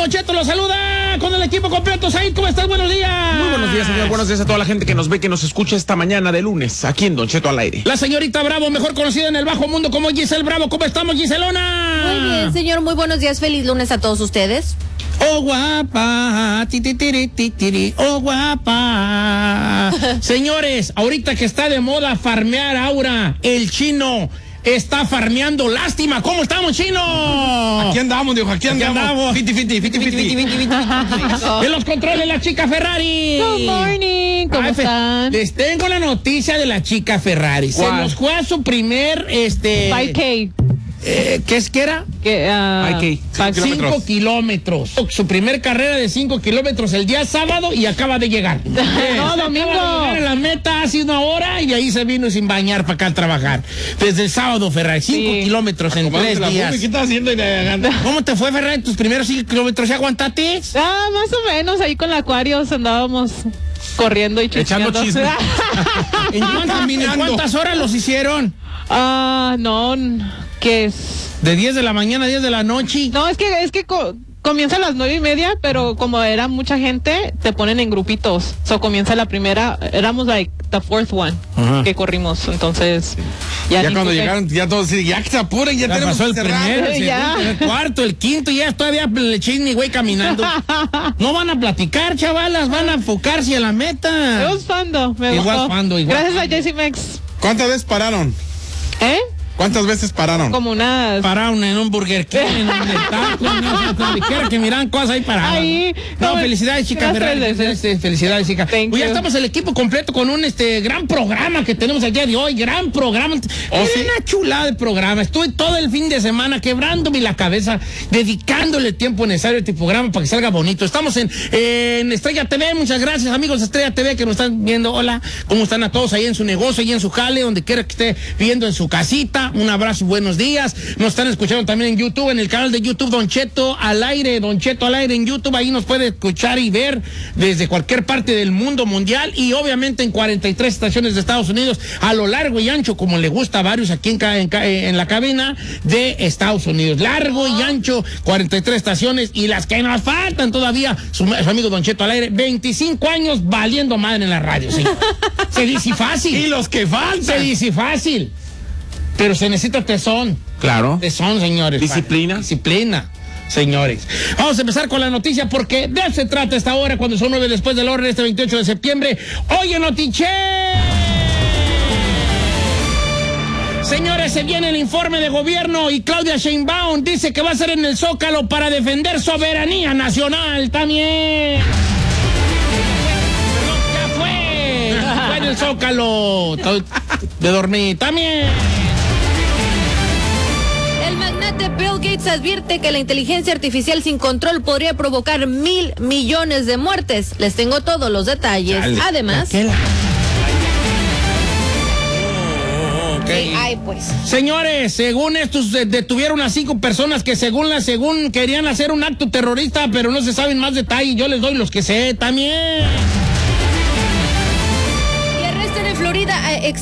Don Cheto lo saluda con el equipo completo. Said, ¿cómo estás? Buenos días. Muy buenos días, señor. Buenos días a toda la gente que nos ve, que nos escucha esta mañana de lunes, aquí en Don Cheto al aire. La señorita Bravo, mejor conocida en el bajo mundo como Giselle Bravo. ¿Cómo estamos, Giselona? Muy bien, señor. Muy buenos días. Feliz lunes a todos ustedes. Oh, guapa, tiri, oh, guapa. Señores, ahorita que está de moda farmear Aura, el chino está farmeando lástima. ¿Cómo estamos, chino? Aquí andamos, dijo, aquí andamos. Fiti. En los controles, la chica Ferrari. Good morning. ¿Cómo están? Les tengo la noticia de la chica Ferrari. ¿Cuál? Se nos fue a su primer, 5K. ¿qué es que era? 5 kilómetros. Su primer carrera de 5 kilómetros el día sábado y acaba de llegar. No, domingo. Acaba de llegar a la meta hace una hora y de ahí se vino sin bañar para acá a trabajar. Desde el sábado, Ferrari, 5 kilómetros en 3 días. ¿Qué estás haciendo? ¿Cómo te fue, Ferrari, tus primeros 5 kilómetros? ¿Ya aguantaste? Más o menos, ahí con la Aquarius andábamos corriendo y echando chisme. ¿En cuántas horas los hicieron? No, ¿qué es? De 10 de la mañana a 10 de la noche. No, es que comienza a las 9:30, pero como era mucha gente, te ponen en grupitos. Comienza la primera, éramos like the fourth one que corrimos, entonces ya cuando llegaron, ya todos ya que se apuren, ya tenemos pasó el que cerrar. primero, el segundo, el cuarto, el quinto, y ya todavía le chisme, güey, caminando. No van a platicar, chavalas, van a enfocarse a la meta. It was fun, though. Me Igual gustó. fun, igual Gracias fun. a JC Mex. ¿Cuántas veces pararon? ¿Cuántas veces pararon? Como unas... Pararon en un Burger King, en un taco, donde quiera que miran cosas ahí paradas. Ahí, no, felicidades, chica Ferrari. Felicidades, chica. Thank Pues ya you. estamos el equipo completo con un gran programa que tenemos el día de hoy. Gran programa. Era una chulada de programa. Estuve todo el fin de semana quebrándome la cabeza, dedicándole el tiempo necesario a este programa para que salga bonito. Estamos en Estrella TV. Muchas gracias, amigos de Estrella TV, que nos están viendo. Hola, ¿cómo están a todos ahí en su negocio, ahí en su jale, donde quiera que esté viendo en su casita? Un abrazo y buenos días. Nos están escuchando también en YouTube, en el canal de YouTube Don Cheto al aire, Don Cheto al aire en YouTube. Ahí nos puede escuchar y ver desde cualquier parte del mundo mundial y obviamente en 43 estaciones de Estados Unidos a lo largo y ancho, como le gusta a varios aquí en la cabina de Estados Unidos. Largo y ancho, 43 estaciones y las que nos faltan todavía, su amigo Don Cheto al aire, 25 años valiendo madre en la radio, sí. Se dice fácil. Y los que faltan. Se dice fácil. Pero se necesita tesón. Claro. Tesón, señores. Disciplina. Disciplina, señores. Vamos a empezar con la noticia porque de eso se trata esta hora, cuando son 9 después de la hora, este 28 de septiembre. Oye, Notiche. Señores, se viene el informe de gobierno y Claudia Sheinbaum dice que va a ser en el Zócalo para defender soberanía nacional también. Ya fue en el Zócalo. De dormir también. El magnate Bill Gates advierte que la inteligencia artificial sin control podría provocar 1,000 millones de muertes. Les tengo todos los detalles. Chale. Además... Okay. Ay, pues. Señores, según estos detuvieron a 5 personas que según querían hacer un acto terrorista, pero no se saben más detalles. Yo les doy los que sé también. Y arrestan en Florida a